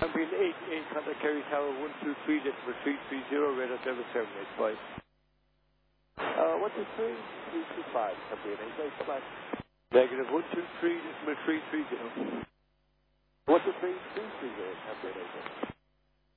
Cambrian 88, contact Kerry Tower 123, decimal 330, radar service terminate, bye. 123, 325, Cambrian 88, come on. Negative 123, decimal 330. 123, 330, Cambrian 88.